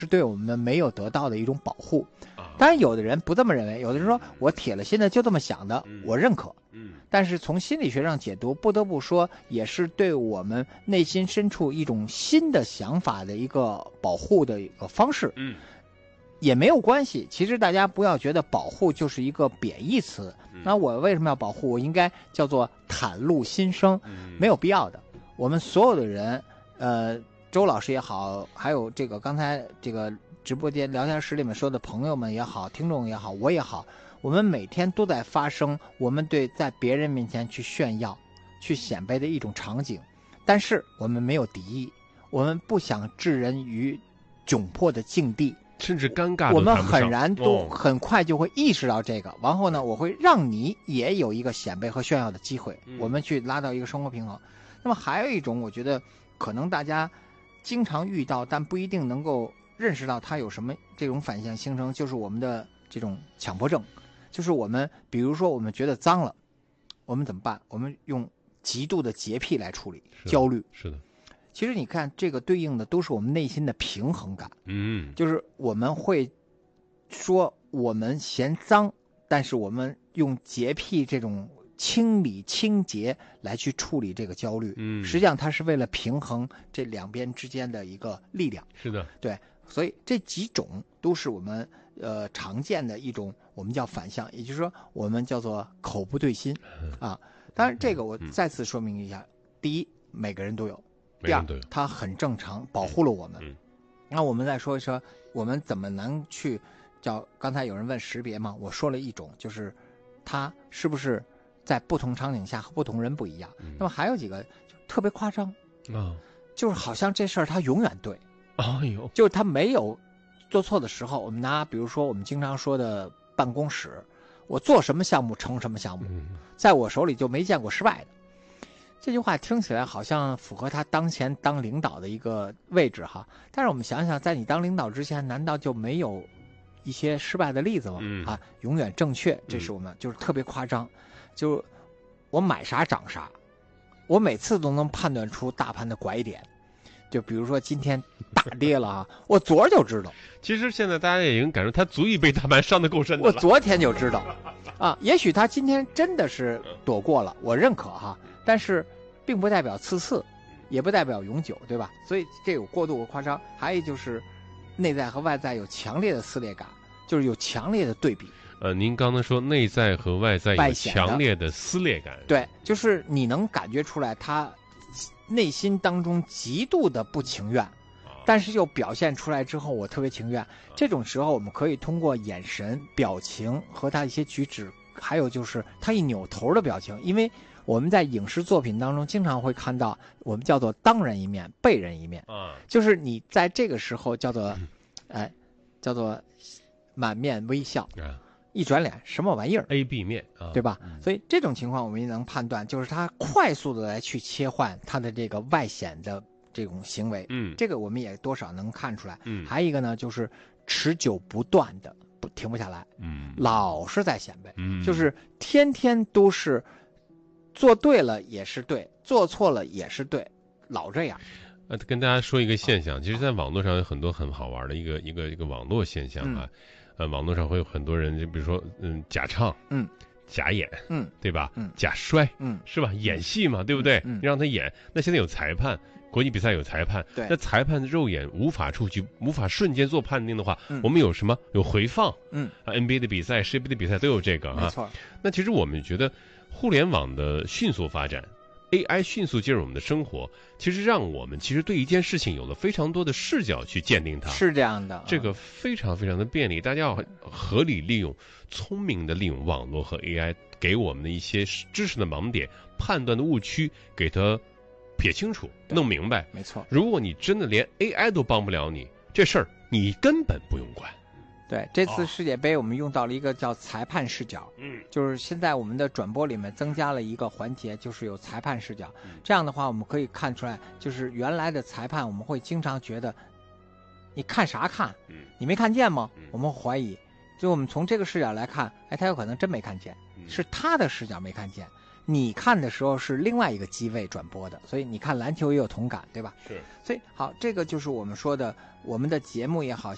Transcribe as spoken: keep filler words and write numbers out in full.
是对我们没有得到的一种保护。当然有的人不这么认为，有的人说我铁了心的就这么想的，我认可。但是从心理学上解读，不得不说也是对我们内心深处一种新的想法的一个保护的一个方式。 嗯， 也没有关系。其实大家不要觉得保护就是一个贬义词。那我为什么要保护？我应该叫做袒露心声，没有必要的。我们所有的人，呃，周老师也好，还有这个刚才这个直播间聊天室里面说的朋友们也好，听众也好，我也好，我们每天都在发生我们对在别人面前去炫耀、去显摆的一种场景，但是我们没有敌意，我们不想置人于窘迫的境地。 甚至尴尬都谈不上， 我们很然都很快就会意识到这个，然后呢，我会让你也有一个显摆和炫耀的机会，我们去拉到一个生活平衡。那么还有一种，我觉得可能大家经常遇到，但不一定能够认识到它有什么这种反向形成，就是我们的这种强迫症，就是我们比如说我们觉得脏了，我们怎么办？我们用极度的洁癖来处理焦虑。 是的。 其实你看，这个对应的都是我们内心的平衡感。 嗯， 就是我们会说我们嫌脏，但是我们用洁癖这种清理清洁来去处理这个焦虑。 嗯， 实际上它是为了平衡这两边之间的一个力量。 是的， 对，所以这几种都是我们呃常见的一种我们叫反向，也就是说我们叫做口不对心啊。当然，这个我再次说明一下：第一，每个人都有。第二，它很正常，保护了我们。 嗯， 那我们再说一说，我们怎么能去叫？刚才有人问识别嘛，我说了一种，就是它是不是在不同场景下和不同人不一样。 嗯、 那么还有几个特别夸张啊、哦， 就是好像这事儿它永远对。 哎呦， 就是他没有做错的时候。我们拿比如说我们经常说的办公室，我做什么项目成什么项目， 嗯、 在我手里就没见过失败的。这句话听起来好像符合他当前当领导的一个位置哈，但是我们想想，在你当领导之前，难道就没有一些失败的例子吗？ 嗯、 啊，永远正确，这是我们、嗯、就是特别夸张，就我买啥涨啥，我每次都能判断出大盘的拐点。就比如说今天大跌了啊，我昨儿就知道。 其实现在大家也已经感受，他足以被大盘伤得够深的了。 我昨天就知道，啊，也许他今天真的是躲过了，我认可哈。但是，并不代表次次，也不代表永久，对吧？所以这有过度和夸张。还有就是，内在和外在有强烈的撕裂感，就是有强烈的对比。 呃，您刚才说内在和外在有强烈的撕裂感， 对，就是你能感觉出来他内心当中极度的不情愿，但是又表现出来之后，我特别情愿。这种时候，我们可以通过眼神、表情和他一些举止，还有就是他一扭头的表情，因为我们在影视作品当中经常会看到，我们叫做当人一面，背人一面， 啊， 就是你在这个时候叫做，哎，叫做满面微笑， 啊， 一转脸什么玩意儿 ，A B 面啊， 对吧？所以这种情况我们也能判断，就是他快速的来去切换他的这个外显的这种行为， 嗯， 这个我们也多少能看出来。 嗯， 还有一个呢，就是持久不断的不停不下来， 嗯， 老是在显摆， 嗯， 就是天天都是。做对了也是对，做错了也是对，老这样。 呃，跟大家说一个现象，其实，在网络上有很多很好玩的一个一个一个网络现象啊，嗯、呃，网络上会有很多人，就比如说，嗯，假唱， 嗯， 假演， 嗯， 对吧？ 嗯， 假摔， 嗯， 是吧？演戏嘛，对不对？ 嗯， 你让他演，那现在有裁判，国际比赛有裁判， 对， 那裁判肉眼无法触及，无法瞬间做判定的话， 嗯、 我们有什么？有回放， 嗯啊 ，N B A 的比赛、世界杯的比赛都有这个啊， 没错。 那其实我们觉得。互联网的迅速发展 ，A I 迅速进入我们的生活，其实让我们其实对一件事情有了非常多的视角去鉴定它。 是这样的， 这个非常非常的便利，大家要合理利用、聪明的利用网络和 A I 给我们的一些知识的盲点、判断的误区，给它撇清楚、弄明白。 没错， 如果你真的连 A I 都帮不了你，这事儿你根本不用管。 对，这次世界杯我们用到了一个叫裁判视角， 嗯， 就是现在我们的转播里面增加了一个环节，就是有裁判视角。嗯、这样的话，我们可以看出来，就是原来的裁判，我们会经常觉得，你看啥看？ 嗯， 你没看见吗？ 嗯、 我们怀疑，就我们从这个视角来看，哎，他有可能真没看见， 嗯、 是他的视角没看见。你看的时候是另外一个机位转播的，所以你看篮球也有同感，对吧？ 是。 所以好，这个就是我们说的，我们的节目也好。